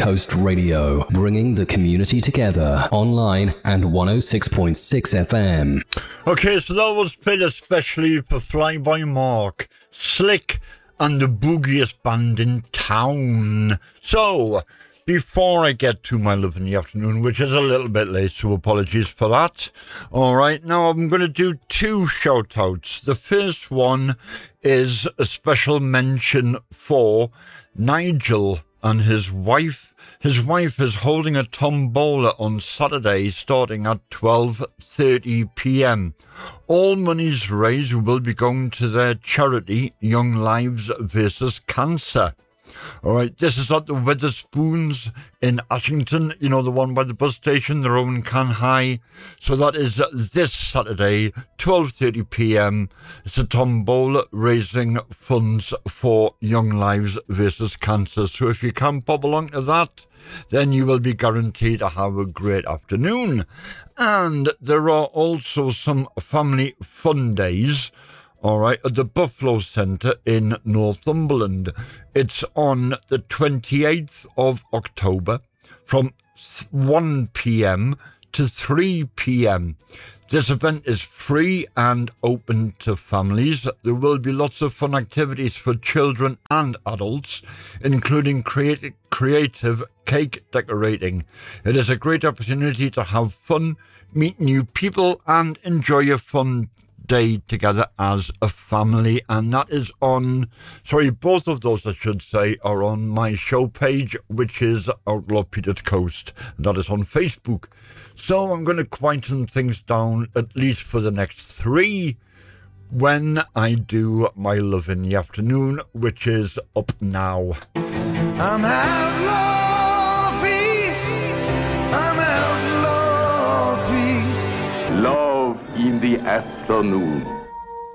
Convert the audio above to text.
Coast Radio, bringing the community together online and 106.6 FM. Okay, so that was played especially for Fly By Mark, Slick, and the boogiest band in town. So, before I get to my love in the afternoon, which is a little bit late, so apologies for that. Alright, now I'm going to do two shout-outs. The first one is a special mention for Nigel and his wife. His wife is holding a tombola on Saturday starting at 12:30 p.m. All monies raised will be going to their charity, Young Lives vs. Cancer. All right, this is at the Wetherspoons in Ashington, you know, the one by the bus station, the Rowan Can High. So that is this Saturday, 12:30 p.m. It's a tombola raising funds for Young Lives versus Cancer. So if you can pop along to that, then you will be guaranteed to have a great afternoon. And there are also some family fun days, all right, at the Buffalo Centre in Northumberland. It's on the 28th of October from 1 p.m. to 3 p.m. This event is free and open to families. There will be lots of fun activities for children and adults, including creative cake decorating. It is a great opportunity to have fun, meet new people, and enjoy a fun day together as a family. And that is on, both of those I should say are on my show page, which is Outlaw Peter's Coast. That is on Facebook. So I'm going to quieten things down, at least for the next 3, when I do my love in the afternoon, which is up now. I'm Outlaw Pete. I'm Outlaw Pete. Love in the afternoon.